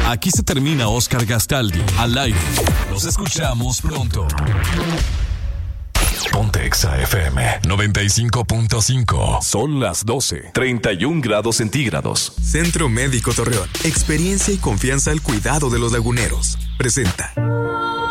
Aquí se termina Oscar Gastaldi. Al aire. Nos escuchamos pronto. Ponte Exa FM 95.5. Son las 12. 31 grados centígrados. Centro Médico Torreón. Experiencia y confianza al cuidado de los laguneros. Presenta.